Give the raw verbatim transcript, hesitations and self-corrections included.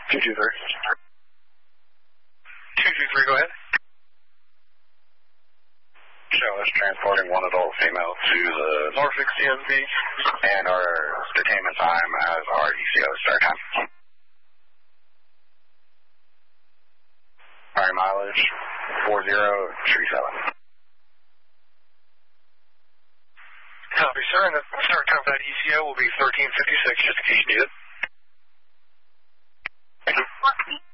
two two three. two two three, go ahead. Show us transporting one adult female to the Norfolk C S B and our detainment time as our E C O start time. Our mileage four zero three seven. Copy, sir, and the start time for that E C O will be thirteen fifty-six, just in case you need it. Thank you.